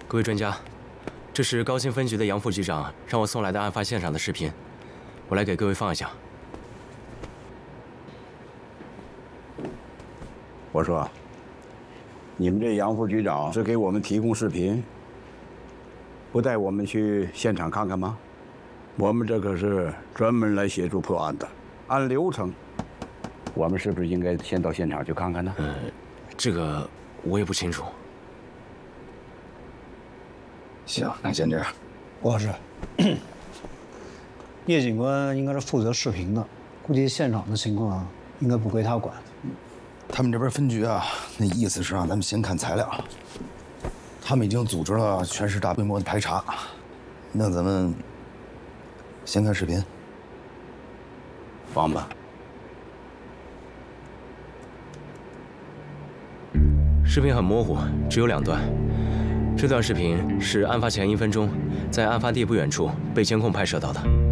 各位专家，这是高新分局的杨副局长让我送来的案发现场的视频，我来给各位放一下。 我说，你们这杨副局长是给我们提供视频，不带我们去现场看看吗？我们这可是专门来协助破案的，按流程，我们是不是应该先到现场去看看呢？ 这个我也不清楚。 行，那先这样。 郭老师，叶警官应该是负责视频的，估计现场的情况应该不归他管。 他们这边分局啊，那意思是让咱们先看材料。他们已经组织了全市大规模的排查，那咱们先看视频。 放吧。 视频很模糊，只有2段。 这段视频是案发前1分钟，在案发地不远处被监控拍摄到的。